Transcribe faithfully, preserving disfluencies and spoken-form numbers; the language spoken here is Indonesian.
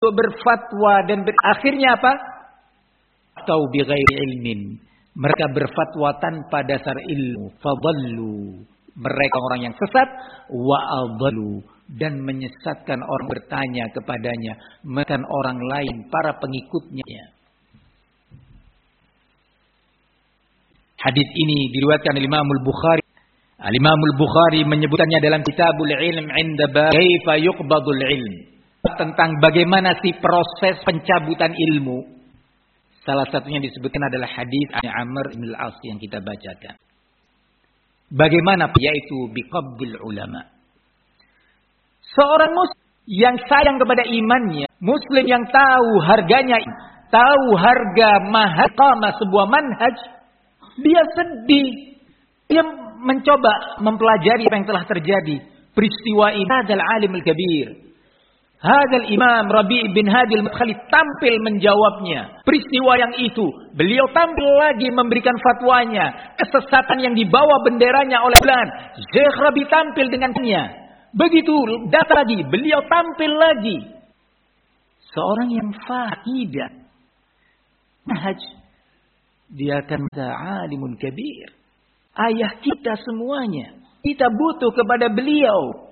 berfatwa dan ber, akhirnya apa? Atau bighairi ilmin. Mereka berfatwa tanpa dasar ilmu. Fadallu. Mereka orang yang sesat. Wa adallu. Dan menyesatkan orang bertanya kepadanya. Menyesatkan orang lain, para pengikutnya. Hadis ini diriwayatkan oleh Imam Al-Bukhari. Al-Imam Al-Bukhari menyebutkannya dalam Kitabul Ilm 'inda bab kaifa yuqbadul ilm. Tentang bagaimana sih proses pencabutan ilmu. Salah satunya disebutkan adalah hadis Amr bin Al-As yang kita bacakan. Bagaimana? Yaitu biqabdil ulama. Seorang muslim yang sayang kepada imannya, muslim yang tahu harganya, tahu harga mahaqama sebuah manhaj, dia sedih. Dia mencoba mempelajari apa yang telah terjadi. Peristiwa ini adalah alimul kabir. Hadal Imam Rabi' bin Hadi al-Madkhali tampil menjawabnya. Peristiwa yang itu, beliau tampil lagi memberikan fatwanya. Kesesatan yang dibawa benderanya oleh bulan. Syekh Rabi' tampil dengannya. Begitu datang lagi, beliau tampil lagi. Seorang yang fahidah. Manhaj. Dia akan alimun kabir. Ayah kita semuanya. Kita butuh kepada beliau.